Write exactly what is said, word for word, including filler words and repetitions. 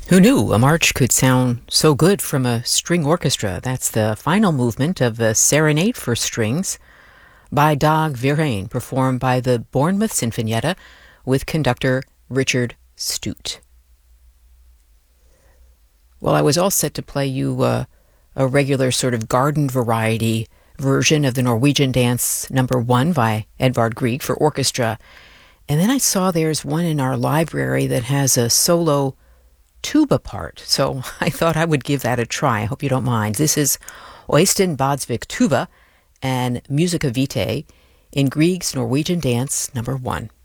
Who knew a march could sound so good from a string orchestra? That's the final movement of the Serenade for Strings by Dag Verheyen, performed by the Bournemouth Sinfonietta with conductor Richard Stute. Well, I was all set to play you uh, a regular sort of garden variety version of the Norwegian Dance Number One by Edvard Grieg for orchestra. And then I saw there's one in our library that has a solo tuba part, so I thought I would give that a try. I hope you don't mind. This is Øystein Badsvik tuba and Musica Vitae in Grieg's Norwegian Dance Number One.